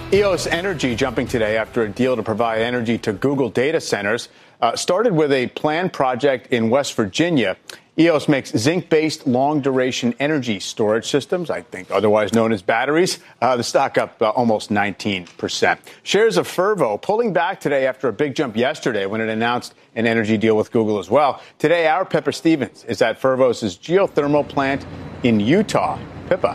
EOS Energy jumping today after a deal to provide energy to Google data centers. Started with a planned project in West Virginia. EOS makes zinc-based long-duration energy storage systems, I think otherwise known as batteries. The stock up almost 19%. Shares of Fervo pulling back today after a big jump yesterday when it announced an energy deal with Google as well. Today, our Pippa Stevens is at Fervo's geothermal plant in Utah. Pippa.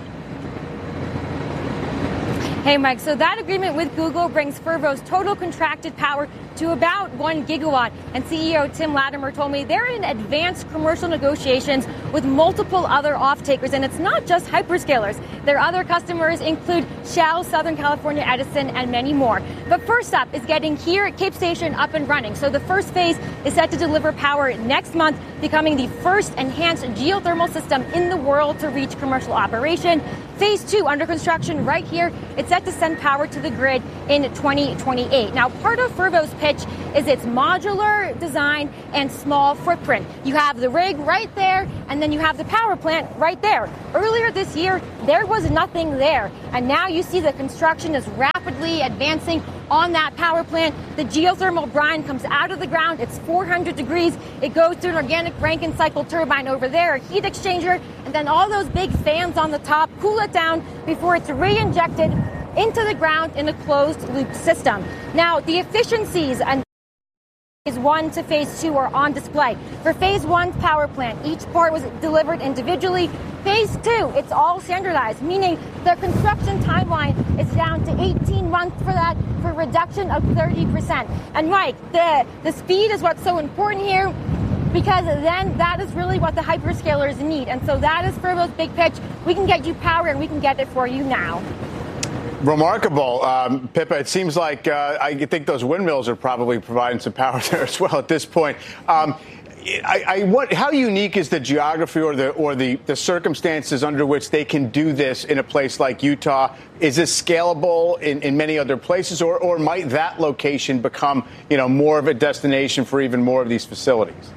Hey, Mike. So that agreement with Google brings Fervo's total contracted power to about 1 gigawatt. And CEO Tim Latimer told me they're in advanced commercial negotiations with multiple other off-takers. And it's not just hyperscalers. Their other customers include Shell, Southern California Edison, and many more. But first up is getting here at Cape Station up and running. So the first phase is set to deliver power next month, becoming the first enhanced geothermal system in the world to reach commercial operation. Phase 2 under construction right here. It's set to send power to the grid in 2028. Now, part of Fervo's pitch is its modular design and small footprint. You have the rig right there, and then you have the power plant right there. Earlier this year, there was nothing there, and now you see the construction is rapidly advancing on that power plant. The geothermal brine comes out of the ground. It's 400 degrees. It goes through an organic Rankine cycle turbine over there, a heat exchanger, and then all those big fans on the top cool it down before it's re-injected into the ground in a closed-loop system. Now, the efficiencies and Phase 1 to Phase 2 are on display. For Phase 1 power plant, each part was delivered individually. Phase 2, it's all standardized, meaning the construction timeline is down to 18 months for that, for a reduction of 30%. And Mike, the speed is what's so important here, because then that is really what the hyperscalers need. And so that is Fervo's big pitch. We can get you power, and we can get it for you now. Remarkable. Pippa, it seems like I think those windmills are probably providing some power there as well at this point. How unique is the geography or the circumstances under which they can do this in a place like Utah? Is this scalable in many other places, or might that location become, more of a destination for even more of these facilities?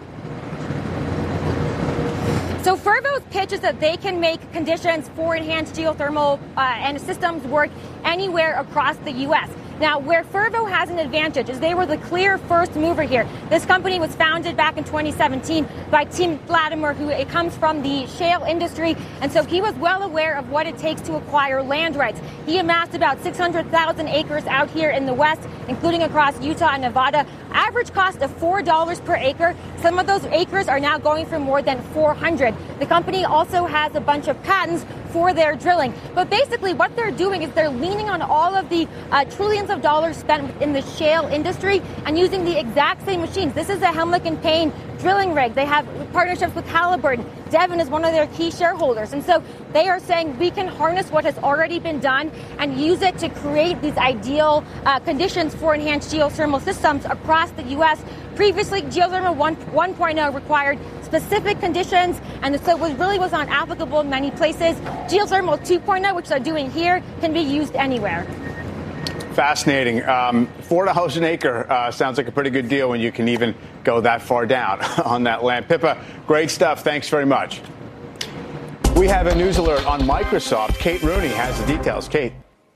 So Fervo's pitch is that they can make conditions for enhanced geothermal and systems work anywhere across the U.S. Now, where Fervo has an advantage is they were the clear first mover here. This company was founded back in 2017 by Tim Latimer, who comes from the shale industry, and so he was well aware of what it takes to acquire land rights. He amassed about 600,000 acres out here in the West, including across Utah and Nevada. Average cost of $4 per acre. Some of those acres are now going for more than $400. The company also has a bunch of patents for their drilling. But basically what they're doing is they're leaning on all of the trillions of dollars spent in the shale industry and using the exact same machines. This is a Helmerich & Payne drilling rig. They have partnerships with Halliburton. Devon is one of their key shareholders. And so they are saying we can harness what has already been done and use it to create these ideal conditions for enhanced geothermal systems across the U.S. Previously, geothermal 1.0 required specific conditions, and so it really was not applicable in many places. Geothermal 2.0, which they're doing here, can be used anywhere. Fascinating. $4 an acre sounds like a pretty good deal when you can even go that far down on that land. Pippa, great stuff. Thanks very much. We have a news alert on Microsoft. Kate Rooney has the details. Kate.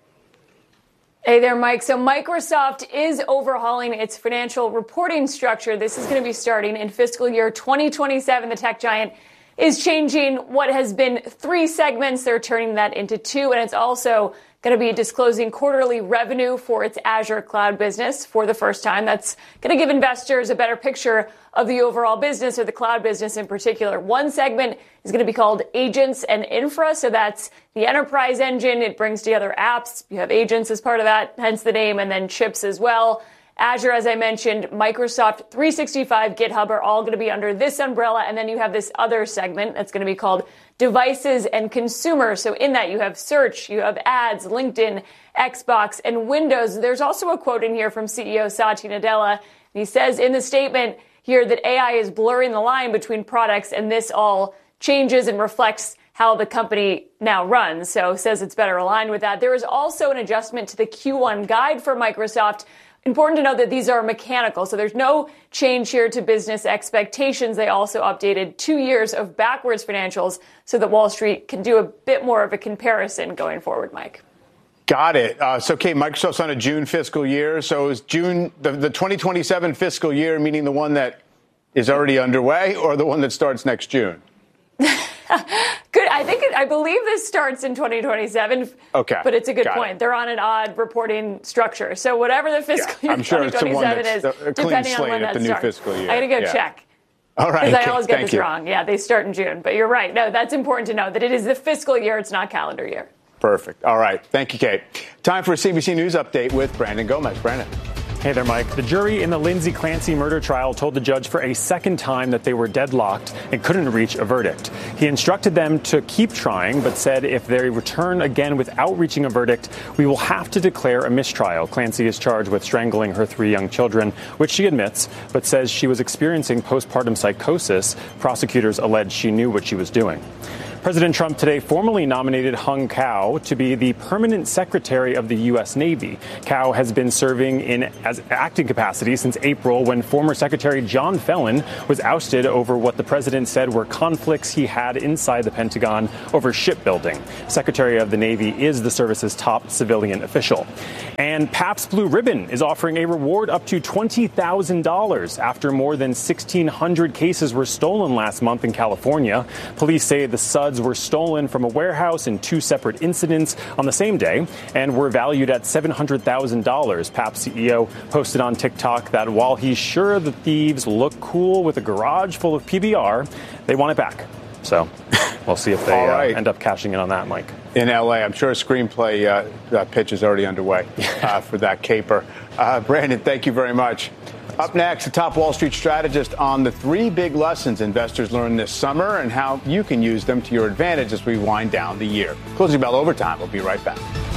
Hey there, Mike. So Microsoft is overhauling its financial reporting structure. This is going to be starting in fiscal year 2027. The tech giant is changing what has been 3 segments. They're turning that into 2, and it's also going to be disclosing quarterly revenue for its Azure cloud business for the first time. That's going to give investors a better picture of the overall business, or the cloud business in particular. One segment is going to be called Agents and Infra. So that's the enterprise engine. It brings together apps. You have agents as part of that, hence the name, and then chips as well. Azure, as I mentioned, Microsoft 365, GitHub are all going to be under this umbrella. And then you have this other segment that's going to be called Devices and Consumer. So in that you have search, you have ads, LinkedIn, Xbox, and Windows. There's also a quote in here from CEO Satya Nadella. He says in the statement here that AI is blurring the line between products, and this all changes and reflects how the company now runs. So says it's better aligned with that. There is also an adjustment to the Q1 guide for Microsoft. Important to note that these are mechanical, so there's no change here to business expectations. They also updated 2 years of backwards financials so that Wall Street can do a bit more of a comparison going forward, Mike. Got it. So, Kate, Microsoft's on a June fiscal year. So is June the 2027 fiscal year, meaning the one that is already underway, or the one that starts next June? Good. I believe this starts in 2027. Okay. But it's a good Got point. it. They're on an odd reporting structure. So whatever the fiscal year I'm sure it's the one 2027 that's is, a clean depending on slate when at that the new starts. fiscal year. I got to go Yeah. check. All right. Because I always get Thank this you. wrong. Yeah, they start in June. But you're right. No, that's important to know that it is the fiscal year. It's not calendar year. Perfect. All right. Thank you, Kate. Time for a CBC News update with Brandon Gomez. Brandon. Hey there, Mike. The jury in the Lindsay Clancy murder trial told the judge for a second time that they were deadlocked and couldn't reach a verdict. He instructed them to keep trying, but said if they return again without reaching a verdict, we will have to declare a mistrial. Clancy is charged with strangling her 3 young children, which she admits, but says she was experiencing postpartum psychosis. Prosecutors allege she knew what she was doing. President Trump today formally nominated Hung Cao to be the permanent secretary of the U.S. Navy. Cao has been serving in as acting capacity since April, when former Secretary John Felon was ousted over what the president said were conflicts he had inside the Pentagon over shipbuilding. Secretary of the Navy is the service's top civilian official. And Pabst Blue Ribbon is offering a reward up to $20,000 after more than 1,600 cases were stolen last month in California. Police say the suds were stolen from a warehouse in 2 separate incidents on the same day and were valued at $700,000. Pabst CEO posted on TikTok that while he's sure the thieves look cool with a garage full of PBR, they want it back. So we'll see if they end up cashing in on that, Mike. In L.A., I'm sure a screenplay pitch is already underway for that caper. Brandon, thank you very much. Up next, a top Wall Street strategist on the 3 big lessons investors learned this summer and how you can use them to your advantage as we wind down the year. Closing bell overtime. We'll be right back.